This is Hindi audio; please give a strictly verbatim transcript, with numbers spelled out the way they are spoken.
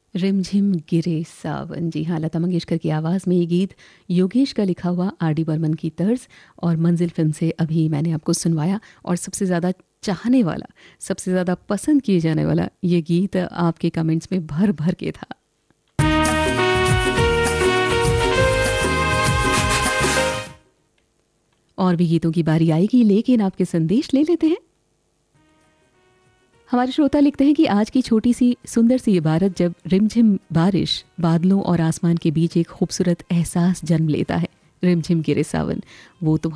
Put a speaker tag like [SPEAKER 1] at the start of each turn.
[SPEAKER 1] रिमझिम गिरे सावन। जी हाँ, लता मंगेशकर की आवाज़ में ये गीत योगेश का लिखा हुआ, आर डी बर्मन की तर्ज और मंजिल फिल्म से अभी मैंने आपको सुनवाया। और सबसे ज़्यादा चाहने वाला, सबसे ज़्यादा पसंद किए जाने वाला ये गीत आपके कमेंट्स में भर भर के था। और भी गीतों की बारी आएगी, लेकिन आपके संदेश ले लेते हैं। हमारे श्रोता लिखते हैं कि आज की छोटी सी सुंदर सी इबारत जब रिमझिम बारिश बादलों और आसमान के बीच एक खूबसूरत एहसास जन्म लेता है, रिमझिम गिरे सावन, वो तुम्हारा